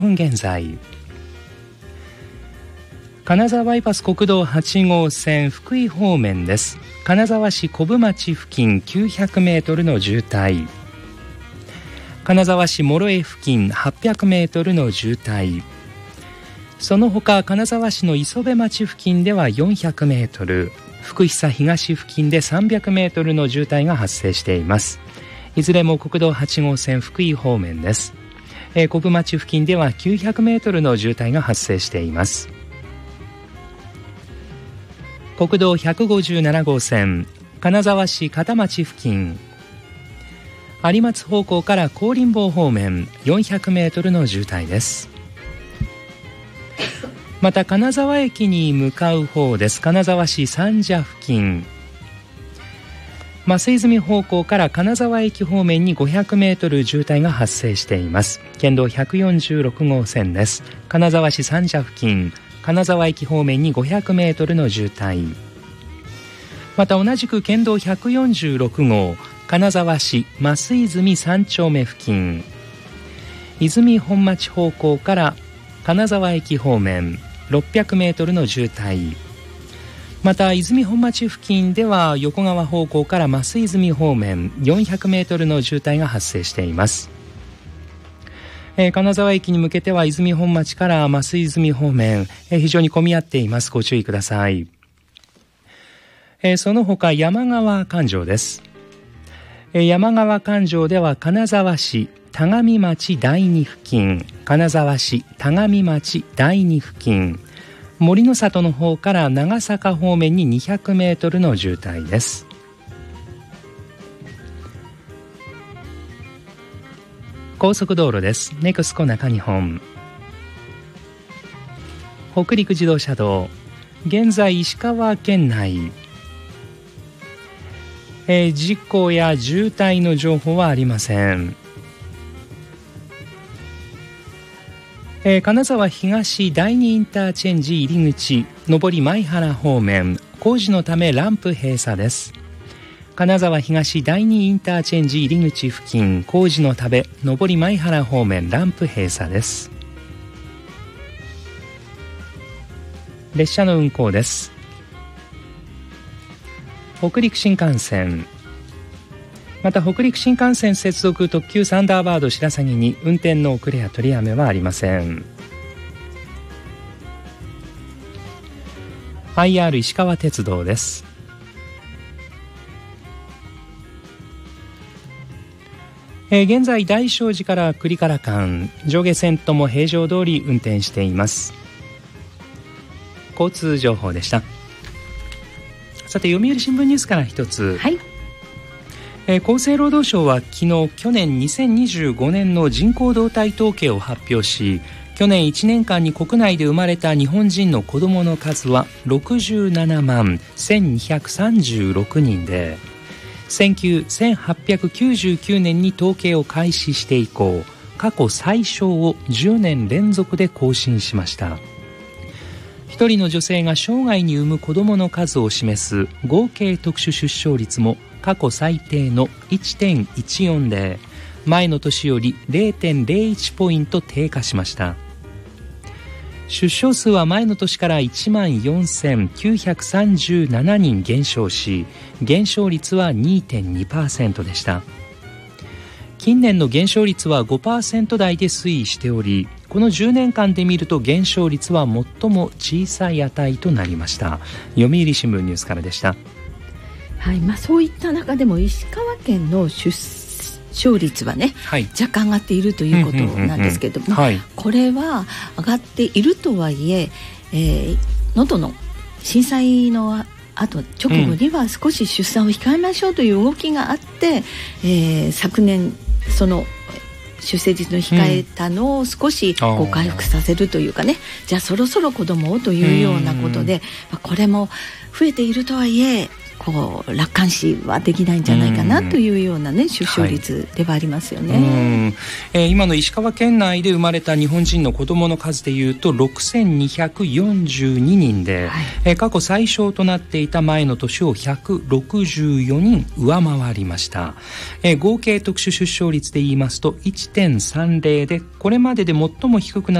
分現在、金沢バイパス国道8号線福井方面です。金沢市小部町付近900メートルの渋滞、金沢市諸江付近800メートルの渋滞、その他金沢市の磯部町付近では400メートル、福久東付近で300メートルの渋滞が発生しています。いずれも国道8号線福井方面です。小部町付近では900メートルの渋滞が発生しています。国道157号線金沢市片町付近、有松方向から高林坊方面400メートルの渋滞です。また金沢駅に向かう方です。金沢市三社付近、増泉方向から金沢駅方面に500メートル渋滞が発生しています。県道146号線です。金沢市三社付近、金沢駅方面に500メートルの渋滞。また同じく県道146号金沢市増泉3丁目付近、泉本町方向から金沢駅方面600メートルの渋滞。また泉本町付近では横川方向から増泉方面400メートルの渋滞が発生しています。金沢駅に向けては泉本町から増泉方面、非常に混み合っています。ご注意ください。その他山川環状です。山川環状では金沢市田上町第二付近、金沢市田上町第二付近、森の里の方から長坂方面に200メートルの渋滞です。高速道路です。ネクスコ中日本、北陸自動車道、現在石川県内、事故や渋滞の情報はありません。金沢東第二インターチェンジ入り口上り舞原方面、工事のためランプ閉鎖です。金沢東第二インターチェンジ入り口付近、工事のため上り舞原方面ランプ閉鎖です。列車の運行です。北陸新幹線、また北陸新幹線接続特急サンダーバード白鷺に運転の遅れや取りやめはありません。 IR 石川鉄道です。現在大聖寺から栗から間上下線とも平常通り運転しています。交通情報でした。さて、読売新聞ニュースから一つ、 はい。 厚生労働省は昨日、去年2025年の人口動態統計を発表し、去年1年間に国内で生まれた日本人の子どもの数は67万1236人で、1899年に統計を開始して以降、過去最小を10年連続で更新しました。一人の女性が生涯に産む子どもの数を示す合計特殊出生率も過去最低の 1.14 で、前の年より 0.01 ポイント低下しました。出生数は前の年から14,937 人減少し、減少率は 2.2% でした。近年の減少率は 5% 台で推移しており、この10年間で見ると減少率は最も小さい値となりました。読売新聞ニュースからでした。 はい、そういった中でも石川県の出生率はね、はい、若干上がっているということなんですけれども、これは上がっているとはいえ、能登の震災の直後には少し出産を控えましょうという動きがあって、昨年その出生率の控えたのを少し回復させるというかね、じゃあそろそろ子供をというようなことで、これも増えているとはいえこう楽観視はできないんじゃないかなというようなね、出生率ではありますよね。 今の石川県内で生まれた日本人の子どもの数でいうと6242人で、過去最小となっていた前の年を164人上回りました。合計特殊出生率で言いますと 1.30 で、これまでで最も低くな